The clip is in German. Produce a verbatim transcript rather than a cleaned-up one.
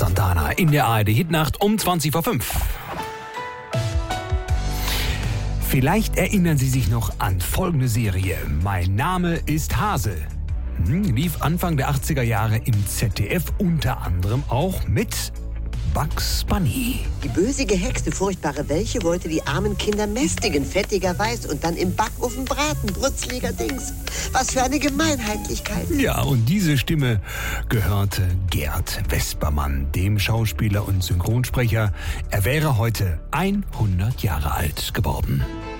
Santana in der A R D-Hitnacht um zwanzig vor fünf. Vielleicht erinnern Sie sich noch an folgende Serie. Mein Name ist Hase. Hm, lief Anfang der achtziger Jahre im Z D F, unter anderem auch mit Bugs Bunny. Die bösige Hexe, furchtbare Welche, wollte die armen Kinder mästigen, fettiger Weiß und dann im Backofen braten, brutzliger Dings. Was für eine Gemeinheitlichkeit. Ja, und diese Stimme gehörte Gerd Vespermann, dem Schauspieler und Synchronsprecher. Er wäre heute hundert Jahre alt geworden.